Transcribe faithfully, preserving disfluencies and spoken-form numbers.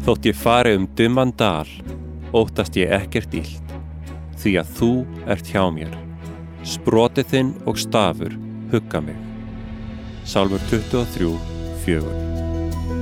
Þótt ég fari um dimman dal, óttast ég ekkert illt, því að þú ert hjá mér. Sprotið þinn og stafur hugga mig. Sálmur tuttugu og þrjú, fjögur.